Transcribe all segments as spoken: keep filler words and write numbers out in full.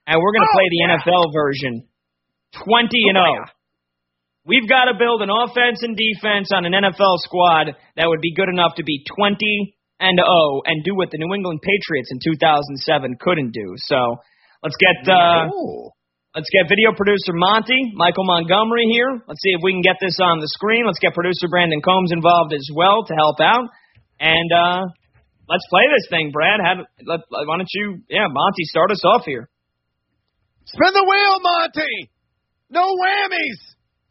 and we're going to oh, play the yeah. N F L version, twenty and oh. We've got to build an offense and defense on an N F L squad that would be good enough to be twenty and oh and do what the New England Patriots in two thousand seven couldn't do. So let's get uh, no. let's get video producer Monty, Michael Montgomery here. Let's see if we can get this on the screen. Let's get producer Brandon Combs involved as well to help out. And uh, let's play this thing, Brad. Have, let, why don't you, yeah, Monty, start us off here. Spin the wheel, Monty. No whammies.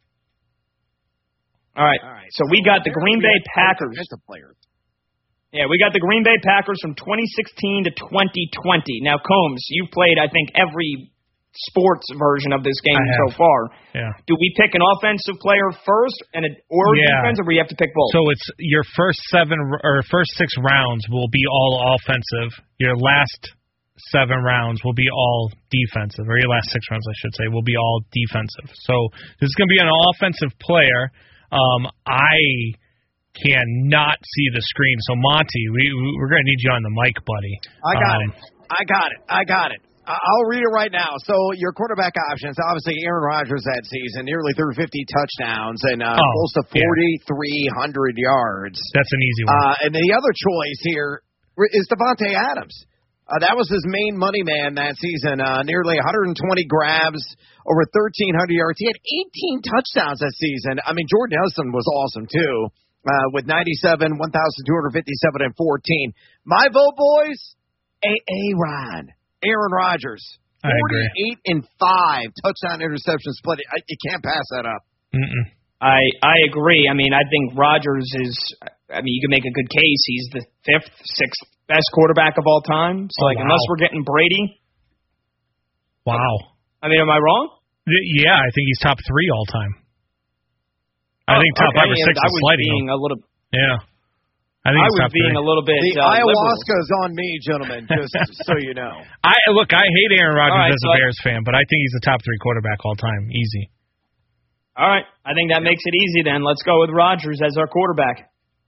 All right. All right. So we got the Green Bay Packers. Players. Yeah, we got the Green Bay Packers from twenty sixteen to twenty twenty. Now, Combs, you've played, I think, every sports version of this game so far. Yeah. Do we pick an offensive player first and a, or yeah. defense, or we have to pick both? So it's your first seven or first six rounds will be all offensive. Your last seven rounds will be all defensive, or your last six rounds, I should say, will be all defensive. So this is going to be an offensive player. Um, I cannot see the screen. So, Monty, we, we're going to need you on the mic, buddy. I got um, it. I got it. I got it. I'll read it right now. So, your quarterback options, obviously, Aaron Rodgers that season, nearly through fifty touchdowns and uh, oh, close to forty-three hundred yeah. yards. That's an easy one. Uh, and the other choice here is Davante Adams. Uh, that was his main money man that season. Uh, nearly one hundred twenty grabs, over thirteen hundred yards. He had eighteen touchdowns that season. I mean, Jordan Nelson was awesome, too, uh, with ninety-seven, one thousand two hundred fifty-seven, and fourteen. My vote, boys, A-A-Ron, Aaron Rodgers. forty-eight and five touchdown interception split. I, you can't pass that up. Mm-mm. I I agree. I mean, I think Rodgers is, I mean, you can make a good case. He's the fifth, sixth best quarterback of all time. So, oh, like, wow. unless we're getting Brady. Wow. I mean, am I wrong? Yeah, I think he's top three all time. I oh, think top okay. five or six I is was sliding. being a little, Yeah. I think I he's was top being three. a little bit The uh, ayahuasca is on me, gentlemen, just so you know. I Look, I hate Aaron Rodgers right, as a so Bears fan, but I think he's the top three quarterback all time. Easy. All right. I think that makes it easy then. Let's go with Rodgers as our quarterback.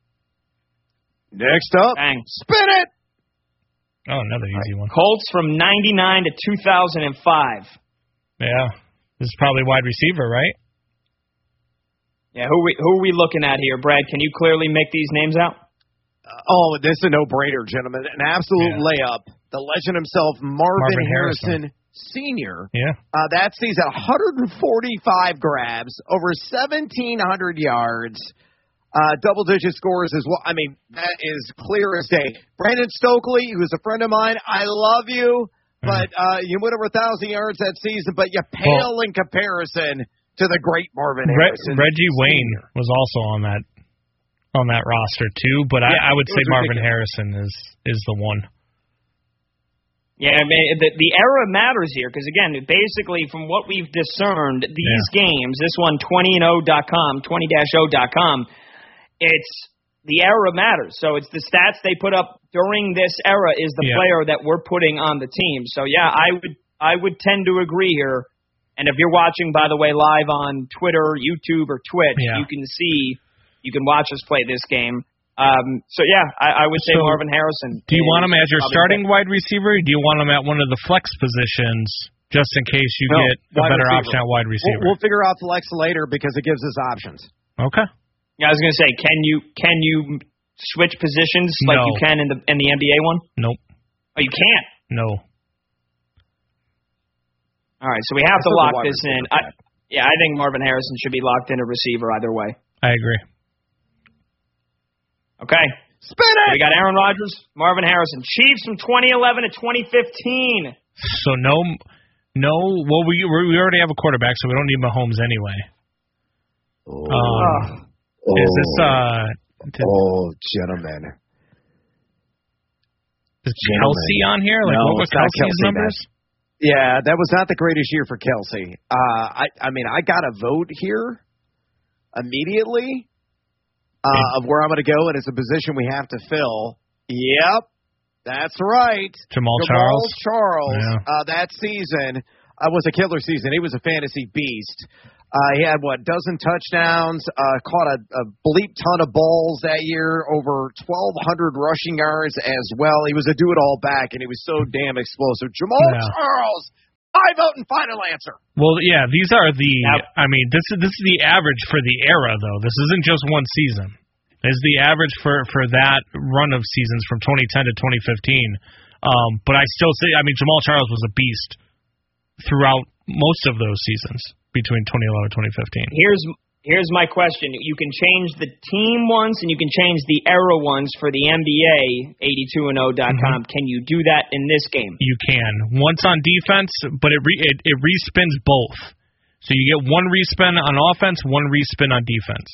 Next up, Bang. spin it. Oh, another easy one. Colts from ninety-nine to two thousand five. Yeah. This is probably wide receiver, right? Yeah, who we who are we looking at here, Brad? Can you clearly make these names out? Uh, oh, this is a no-brainer, gentlemen. An absolute Yeah. layup. The legend himself, Marvin, Marvin Harrison, Harrison. Senior. Yeah. Uh, that season, one hundred forty-five grabs, over seventeen hundred yards, uh, double-digit scores as well. I mean, that is clear as day. Brandon Stokely, who's a friend of mine, I love you, but uh, you went over one thousand yards that season, but you pale well, in comparison to the great Marvin Re- Harrison. Reggie Senior. Wayne was also on that on that roster too, but yeah, I, I would say Marvin ridiculous. Harrison is is the one. Yeah, I mean, the, the era matters here because, again, basically from what we've discerned, these yeah. games, this one, twenty and oh dot com, twenty dash oh dot com, it's the era matters. So it's the stats they put up during this era is the yeah. player that we're putting on the team. So, yeah, I would I would tend to agree here. And if you're watching, by the way, live on Twitter, YouTube, or Twitch, yeah. you can see, you can watch us play this game. Um, so, yeah, I, I would say so Marvin Harrison. Do you want him as your starting pick. wide receiver, or do you want him at one of the flex positions just in case you no, get a better receiver. option at wide receiver? We'll, we'll figure out flex later because it gives us options. Okay. Yeah, I was going to say, can you can you switch positions like No. you can in the in the N B A one? Nope. Oh, you can't? No. All right, so we have That's to a lock wide this in. receiver, I, yeah, I think Marvin Harrison should be locked in a receiver either way. I agree. Okay. Spin it! We got Aaron Rodgers, Marvin Harrison. Chiefs from twenty eleven to twenty fifteen. So no, no. Well, we we already have a quarterback, so we don't need Mahomes anyway. Oh, Um, oh, is this uh? Did, oh, gentlemen. Is Kelsey on here? Like, No, what was it's not Kelsey's Kelsey, numbers? Yeah, that was not the greatest year for Kelsey. Uh, I, I mean, I got a vote here immediately uh, of where I'm going to go, and it's a position we have to fill. Yep, that's right. Jamal, Jamal Charles. Charles. Yeah. Uh, that season uh, was a killer season. He was a fantasy beast. Uh, he had, what, dozen touchdowns, uh, caught a, a bleep ton of balls that year, over twelve hundred rushing yards as well. He was a do-it-all back, and he was so damn explosive. Jamal Yeah. Charles, My vote and final answer. Well, yeah, these are the. Yep. I mean, this is this is the average for the era, though. This isn't just one season. This is the average for, for that run of seasons from twenty ten to twenty fifteen. Um, but I still say, I mean, Jamal Charles was a beast throughout most of those seasons between twenty eleven and twenty fifteen. Here's here's my question. You can change the team ones and you can change the era ones for the N B A, eighty-two and oh dot com. Mm-hmm. Can you do that in this game? You can. Once on defense, but it, re, it it respins both. So you get one respin on offense, one respin on defense.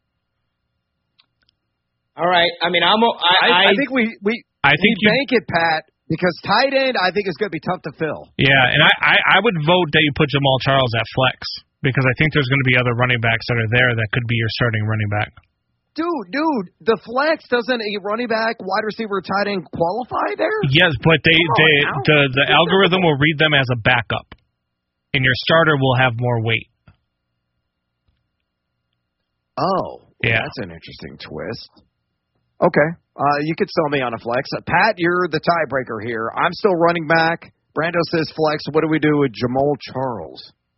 All right. I mean, I'm. I, I, I, I think we we I think we you, bank it, Pat, because tight end I think is going to be tough to fill. Yeah, and I, I, I would vote that you put Jamal Charles at flex because I think there's going to be other running backs that are there that could be your starting running back. Dude, dude, the flex doesn't a running back, wide receiver, tight end qualify there? Yes, but they, they the the algorithm will read them as a backup, and your starter will have more weight. Oh, well, yeah, that's an interesting twist. Okay, uh, you could sell me on a flex. Uh, Pat, you're the tiebreaker here. I'm still running back. Brando says flex. What do we do with Jamal Charles?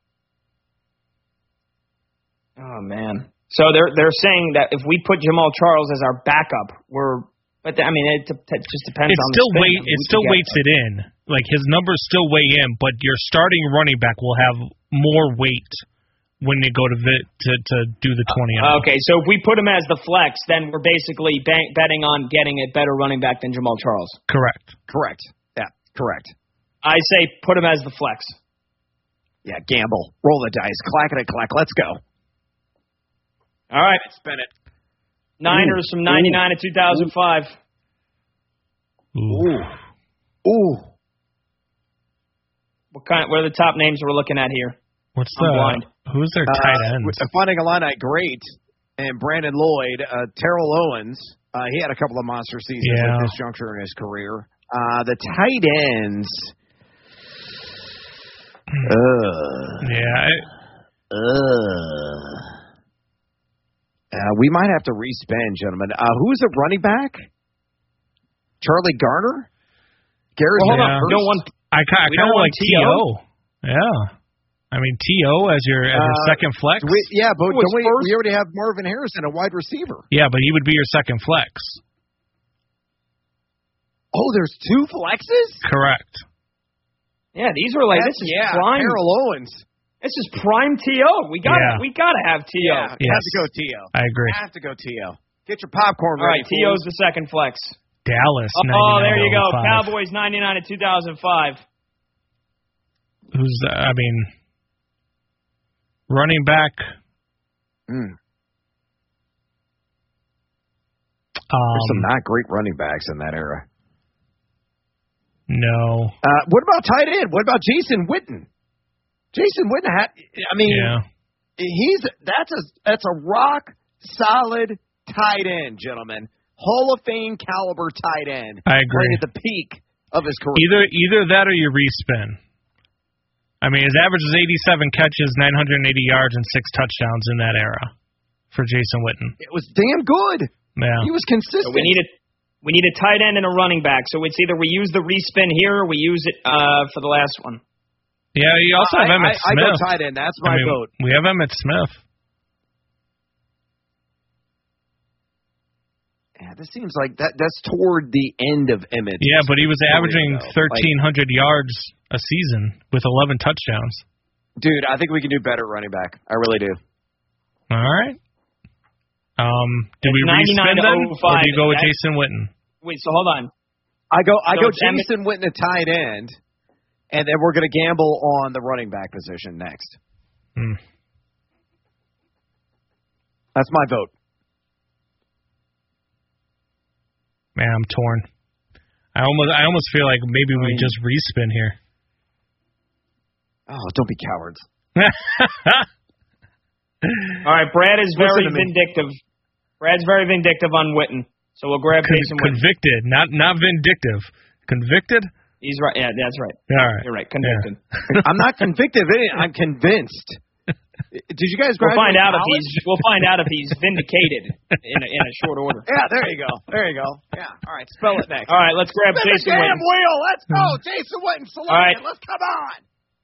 Oh man. So they're they're saying that if we put Jamal Charles as our backup, we're. But I mean, it, it just depends it on. Still the weight. It still weights it in. Like his numbers still weigh in, but your starting running back will have more weight when they go to the, to to do the twenty. Uh, okay, so if we put him as the flex, then we're basically bank, betting on getting a better running back than Jamal Charles. Correct. Correct. Yeah, correct. I say put him as the flex. Yeah, gamble. Roll the dice. Clack it a clack. Let's go. All right. Spin it. Niners Ooh. from ninety-nine Ooh. to two thousand five. Ooh. Ooh. Ooh. What kind? What are the top names we're looking at here? What's I'm the blind. Who's their tight uh, end? Finding Illini great and Brandon Lloyd, uh, Terrell Owens. Uh, he had a couple of monster seasons yeah. at this juncture in his career. Uh, the tight ends. uh, yeah. I, uh, uh, we might have to respend, gentlemen. Uh, who's the running back? Charlie Garner? Garrett well, hold yeah. on. We don't want. I, I kind of like T O. Yeah. I mean, T O as your as your uh, second flex. We, yeah, but don't we, first? we already have Marvin Harrison, a wide receiver. Yeah, but he would be your second flex. Oh, there's two flexes? Correct. Yeah, these were like That's, this is yeah, prime. Terrell Owens. This is prime T O. We got Yeah. we got to have T O. Yeah, you Yes. have to go T O. I agree. Have to go T O. Get your popcorn All ready. right, T O's the second flex. Dallas. Oh, there you go. ninety-nine oh five. Cowboys ninety-nine to two thousand five. Who's the, I mean, running back. Mm. Um, There's some not great running backs in that era. No. Uh, what about tight end? What about Jason Witten? Jason Witten had. I mean, Yeah. he's that's a that's a rock solid tight end, gentlemen. Hall of Fame caliber tight end. I agree. Right at the peak of his career. Either either that or you respin. I mean, his average is eighty-seven catches, nine hundred eighty yards, and six touchdowns in that era for Jason Witten. It was damn good. Yeah. He was consistent. So we need a we need a tight end and a running back. So it's either we use the respin here or we use it uh, for the last one. Yeah, you also have I, Emmitt I, I Smith. go tight end. That's my I mean, vote. We have Emmitt Smith. Yeah, this seems like that. That's toward the end of Emmett. Yeah, but he was averaging ago. thirteen hundred like, yards a season with eleven touchdowns. Dude, I think we can do better running back. I really do. All right. Um, do we respin then, or do you go with That's, Jason Witten? Wait, so hold on. I go. I So go. it's Jason Witten at tight end, and then we're going to gamble on the running back position next. Hmm. That's my vote. Man, I'm torn. I almost, I almost feel like maybe we just respin here. Oh, don't be cowards. All right, Brad is very Listen to me. vindictive. Brad's very vindictive on Witten, so we'll grab Con- Jason Witten. convicted, not not vindictive. Convicted? He's right. Yeah, that's right. All right. You're right. Convicted. Yeah. I'm not convicted. I'm convinced. Did you guys? We'll find out college? if he's. We'll find out if he's vindicated in a, in a short order. Yeah, there you go. There you go. Yeah. All right. Spell it next. All right, let's grab Spin Jason the damn Witten. wheel. Let's go. Jason Witten. Select All right. it. Let's come on.